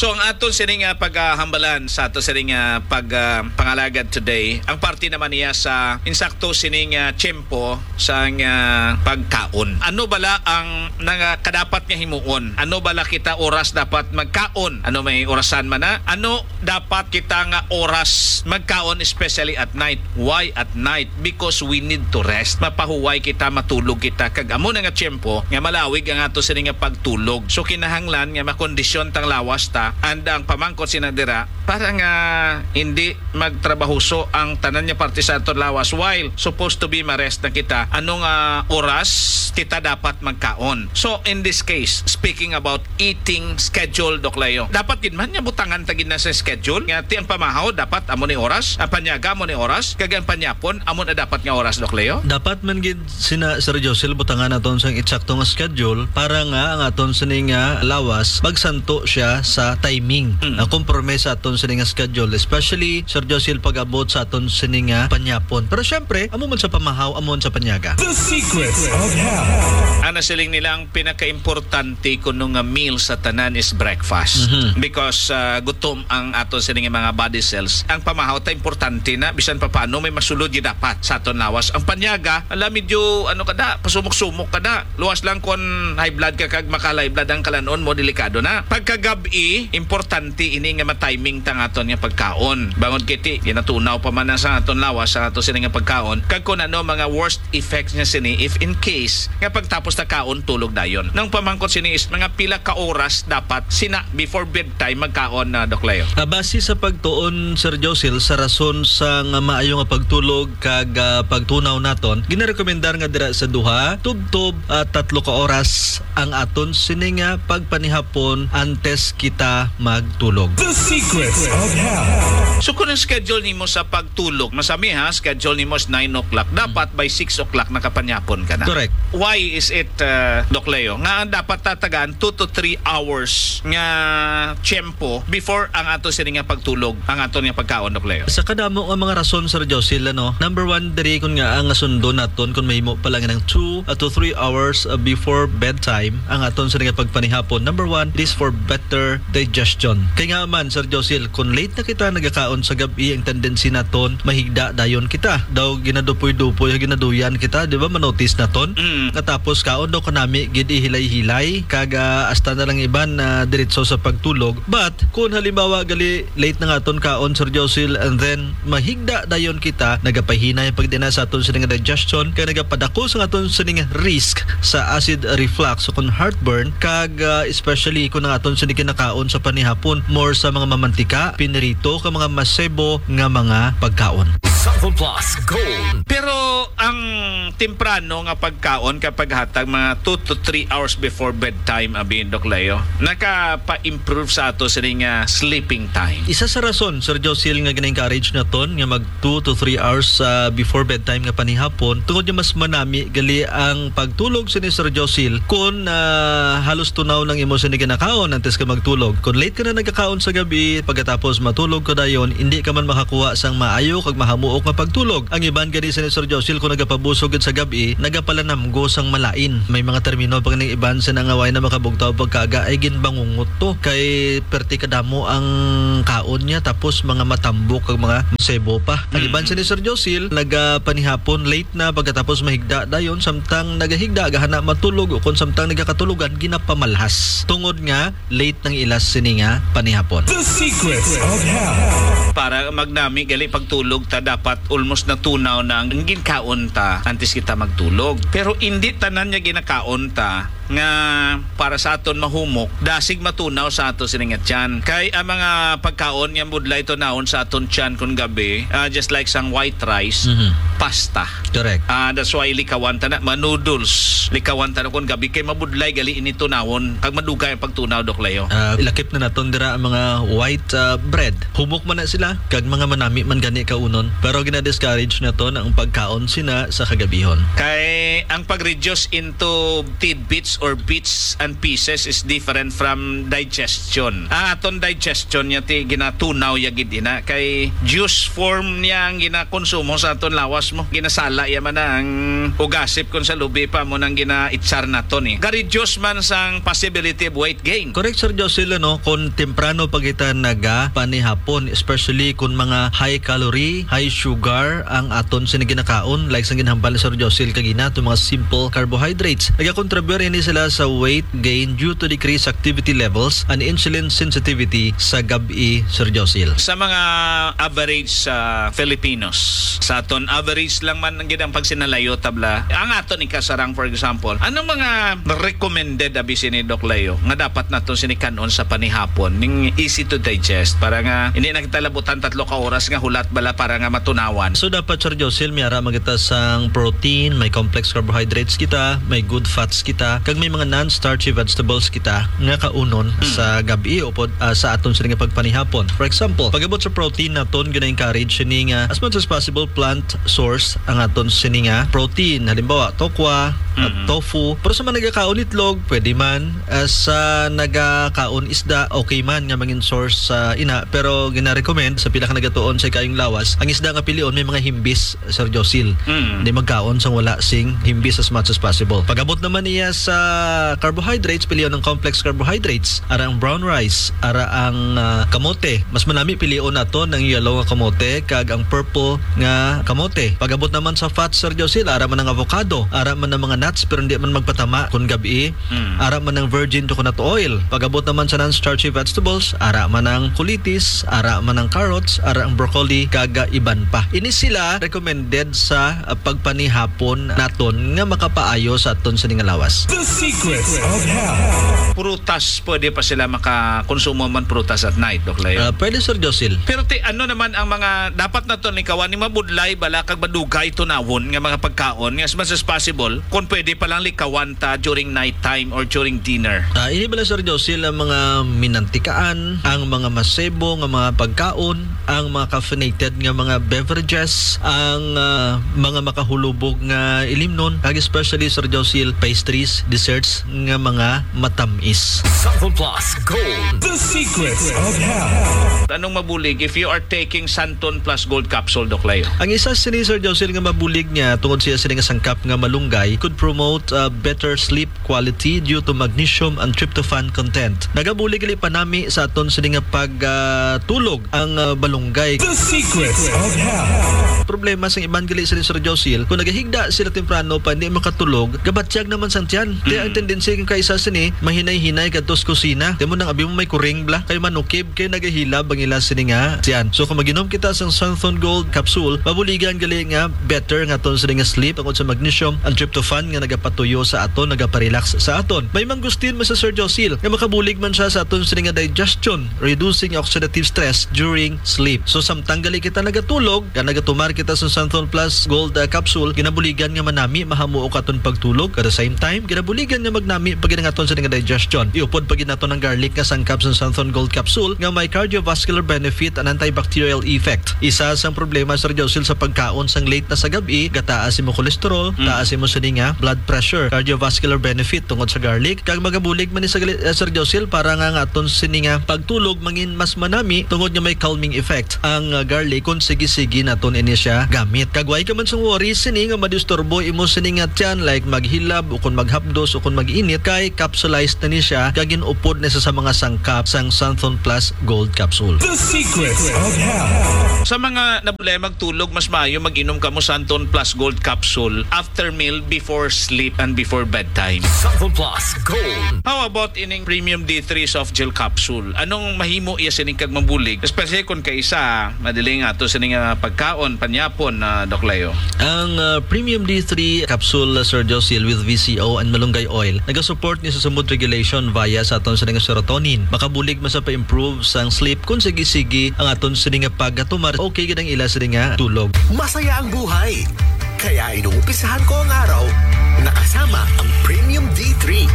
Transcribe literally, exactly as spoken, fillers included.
So ang aton sining uh, paghambalan sa ato sining uh, pag uh, pangalagad today, ang parte naman niya sa insakto sining uh, tiyempo sa uh, pagkaon. Ano bala ang nga kadapat nga himuon? Ano bala kita oras dapat magkaon? Ano may orasan man na? Ano dapat kita nga oras magkaon, especially at night? Why at night? Because we need to rest. Mapahuway kita, matulog kita. Kag amo na nga tiyempo nga malawig ang ato sining nga pagtulog. So kinahanglan nga makondisyon tang lawas ta and ang pamangkot sinadira para nga hindi magtrabahuso ang tanan niya parte sa aton lawas while supposed to be marest na kita. Anong uh, oras kita dapat magkaon? So in this case, speaking about eating schedule, Doc Leo, dapat din man niya butangan tagin na sa schedule nga ti ang pamahaw dapat amo ni oras, ang panyaga amo ni oras, kag ang panyapon amo na dapat nga oras, Doc Leo. Dapat man gid sina Sir Josel butangan aton sang eksakto nga schedule para nga ang aton sining nga lawas magsanto siya sa timing. Mm. Ang kompromise sa aton sining nga schedule, especially Sir Josel pag-abot sa aton sining nga panyapon. Pero syempre, amo man sa pamahaw, amo man sa panyaga. The secrets of health. Ana siling nila ang pinaka-importante kuno nga meal sa tanan is breakfast. Mm-hmm. Because uh, gutom ang aton sining mga body cells. Ang pamahaw ta importante na bisan pa paano may masulod gyud dapat sa aton lawas. Ang panyaga, ala medyo ano kada, pasumok-sumok kada. Luwas lang kon high blood ka kag maka-high blood ang kalanon mo, delikado na. Pagkagabi, importante ini nga ma-timing tang aton nga pagkaon. Bangod kiti, ginatunaw pa man na sa aton lawas sa aton sining nga pagkaon. Kag kun ano mga worst effects niya sini if in case nga pagtapos ta kaon tulog dayon. Nang pamangkot sini is mga pila ka oras dapat sina before bedtime magkaon na, Doc Leo. Uh, base sa pagtuon, Sir Josel, sa rason sa nga maayo nga pagtulog kag uh, pagtunaw naton, ginarekomendar nga dira sa duha tub-tub uh, tatlo ka oras ang aton sini nga pagpanihapon antes kita magtulog. The secrets of health. So kung ang schedule nimo sa pagtulog, masami ha, schedule nimo is nine o'clock, dapat by six o'clock nakapanyapon ka na. Correct. Why is it, uh, Doc Leo, nga dapat tatagaan two to three hours nga tiyempo before ang ato sini nga pagtulog, ang ato nga pagkaon, Doc Leo? Sa kadamo nga mga rason, Sir Josel, ano, number one, diri kun nga ang sundo naton kung mahimo pa lang ng two to three hours uh, before bedtime ang aton sa nga pagpanihapon. Number one, this for better digestion. Kaya nga man, Sir Josel, kung late na kita nagakaon sa gabi, ang tendency naton mahigda dayon kita. Daw ginadupoy-dupoy, ginaduyan kita, di ba? Manotice naton. Mm. Natapos kaon daw kanami gid ihilay-hilay kaga hasta na lang iban na uh, diretso sa pagtulog. But kung halimbawa gali late na nga aton kaon, Sir Josel, and then mahigda dayon kita, nagapahinay pagdina sa aton sa nga digestion, kaya nagapadako sa aton sa nga risk sa acid reflux o kung heartburn, kag uh, especially kung ang aton sa kinakaon sa panihapon more sa mga mamantika, pinirito, ka mga masebo nga mga pagkaon. Sample Plus Gold. Pero ang temprano nga pagkaon kapag hatag mga two to three hours before bedtime, abi, Doc Leo, nakapa-improve sa ato sa nga sleeping time. Isa sa rason, Sir Josel, nga gina-encourage naton nga mag two to three hours uh, before bedtime nga panihapon, tungod nga mas manami gali ang pagtulog sa ni Sir Josel kung uh, halos tunaw ng imo sa ni kinakaon antes ka magtulog. Kung late ka na nagkakaon sa gabi, pagkatapos matulog ka dayon, hindi ka man makakuha sang maayo kag mahamuok nga pagtulog. Ang iban gani sa ni Sir Josel kung nagapabusog sa gabi, nagapalanamgo sang malain. May mga termino pag ning iban sa nangaway na makabugtaw pagkaga ay ginbangungot to kay perti kadamo ang kaon niya tapos mga matambok kag mga sebo pa. Ang iban sa ni Sir Josel nagapanihapon late na pagkatapos mahigda dayon, samtang nagahigda gahana matulog o kung samtang nagakatulugan ginapamalhas tungod nga late nang ilas sini nga panihapon. The secrets of health. Para magnami gali pagtulog ta dapat almost natunaw na ang ginkaon ta antes kita magtulog. Pero hindi tanan niya ginakaon ta nga para sa aton mahumok, dasig matunaw sa ato siningat tiyan. Kay ang mga pagkaon nga budlay tunawon sa aton tiyan kung gabi, uh, just like sang white rice, Mhm. pasta. Correct. Uh, that's why likawan ta na, manoodles. Likawan ta na kung gabi kay mabudlay gali ini tunawon pag madugay ang pagtunaw, Doc Leo. Uh, ilakip na naton dira ang mga white uh, bread. Humok man na sila kag mga manami man gani kaunon, pero gina-discourage na to ang pagkaon sina sa kagabihon. Kay ang pag-reduce into tidbits bits or bits and pieces is different from digestion. Ang aton digestion niya ti ginatunaw ya gid ina kay juice form niya ang ginakonsumo sa aton lawas mo. Ginasala ya man ang ugasip kon sa lubi pa mo nang ginaitsar naton eh. Gari-juice man sang possibility of weight gain. Correct, Sir Josil, no? Kung temprano pag kita naga panihapon, especially kung mga high calorie, high sugar ang aton siniginakaon, like sa ginhambal ni Sir Josil kagina, itong mga simple carbohydrates. Nagakontribute ini sila sa weight gain due to decreased activity levels and insulin sensitivity sa gabi, Sir Josil. Sa mga average sa Filipinos, sa aton average lang man ang ginang pagsinalayo tabla. Ang aton ikasarang for example, anong mga recommended abi sini Doc Leo nga dapat naton sinikanon sa panihapon ning easy to digest para nga hindi na kita labutan tatlo ka oras nga hulat bala para nga matunawan. So dapat, Sir Josil, may ara magita sang protein, may complex carbohydrates kita, may good fats kita, kag may mga non-starchy vegetables kita nga kaunon hmm. sa gabi o pod, uh, sa aton sila nga pagpanihapon. For example, pagabot sa protein naton gina-encourage sini nga as much as possible plant source ang aton sini nga protein. Halimbawa, tokwa, Mm-hmm. at tofu. Pero sa mga nagakaon itlog, pwede man. Uh, sa nagakaon isda, okay man nga mangin source sa ina. Pero gina-recommend sa pila ka nagatuon sa kayong lawas, ang isda nga pilion may mga himbis, Sir Josil. Mm. Hindi magkaon sang wala sing himbis as much as possible. Pagabot naman niya sa carbohydrates, pilion ng complex carbohydrates. Ara ang brown rice, ara ang uh, kamote. Mas manami pilion nato ng yellow nga kamote kag ang purple nga kamote. Pagabot naman sa fats, Sir Josil, ara man ang avocado, ara man ang mga nuts pero hindi man magpatama kung gabi. Mm. Ara man ng virgin coconut oil. Pagabot naman sa non-starchy vegetables, ara man ang kulitis, ara man ang carrots, ara ang broccoli, kaga iban pa. Ini sila recommended sa uh, pagpanihapon naton nga makapaayo sa aton sa nga lawas. The secrets of health. Prutas, pwede pa sila makakonsumo man prutas at night, Doc Leo. Uh, pwede, Sir Josil. Pero ti, ano naman ang mga dapat na to ni kawan ni mabudlay bala kag badugay tunawon nga mga pagkaon nga as much as possible kung pwede pa lang likawan ta during night time or during dinner. Uh, ini bala, Sir Josil, ang mga minantikaan, ang mga masebo nga mga pagkaon, ang mga caffeinated nga mga beverages, ang uh, mga makahulubog nga ilimnon, kag especially, Sir Josil, pastries, desserts nga mga matamis. Santon Plus Gold. The secrets of health. Anong mabulig if you are taking Santon Plus Gold Capsule, Doc Leo? Ang isa sini, Sir Josil, nga mabulig niya tungod siya sini nga sangkap nga malunggay could promote uh, better sleep quality due to magnesium and tryptophan content. Nagabulig gali panami sa aton sini nga pagtulog uh, ang uh, malunggay. The secrets of health. Problema sa iban gali sini, Sir Josil, kung nagahigda sila temprano pa hindi makatulog, gabatyag naman sa tiyan. Mm-hmm. Kaya ang tendency kung kaisa sini mahinay-hinay kadtos kusina. Demo nang abi mo may kuring bla kay manukib kay nagahilab ang ila sini nga tiyan. So kung maginom kita sa Santon Gold Capsule, mabuligan gali nga better nga aton sini nga sleep tungod sa magnesium and tryptophan nga nagapatuyo sa aton, nagaparelax sa aton. May manggustin mo sa Sir Josil nga makabulig man siya sa aton sini nga digestion, reducing oxidative stress during sleep. So samtang gali kita nagatulog, ka nagatumar kita sa Santon Plus Gold uh, Capsule, ginabuligan nga manami mahamuo ka aton pagtulog. At the same time, ginabuligan nga magnami pag aton sa nga digestion. Iupod pag naton ng garlic nga sangkap sa Santon Gold Capsule nga may cardiovascular benefit and antibacterial effect. Isa sang problema, Sir Josil, sa pagkaon sang late na sa gabi, gataas mo cholesterol, mm. taas mo sa nga blood pressure, cardiovascular benefit tungod sa garlic, kag magabulig man ni sa uh, Sir Josil para nga nga aton sini nga pagtulog mangin mas manami tungod nga may calming effect ang uh, garlic kung sige-sige naton ini siya gamit. Kagway ka man sang worry sini nga madisturbo imo sini nga tiyan like maghilab o kung maghapdos o kung mag-init kay capsulized na ni siya kag ginupod na sa mga sangkap sang Santon Plus Gold Capsule. The secrets of health. Sa mga nabulay magtulog, mas maayo mag-inom ka mo Santon Plus Gold Capsule after meal, before sleep, and before bedtime. Santon Plus Gold. How about ining Premium D three Soft Gel Capsule? Anong mahimo iya sining kag mabulig? Especially kung kaisa, madaling ato sining uh, pagkaon, panyapon, na uh, Doc Leo. Ang uh, Premium D three Capsule, uh, Sir Josil, with V C O and malunggay oil, nagasupport niya sa mood regulation via sa aton sa nga serotonin. Makabulig man sa pa-improve sang sleep kung sige-sige ang aton sa nga pagkatumar. Okay gid ang ila sa nga tulog. Masaya ang buhay. Kaya inuumpisahan ko ang araw nakasama ang Premium D three.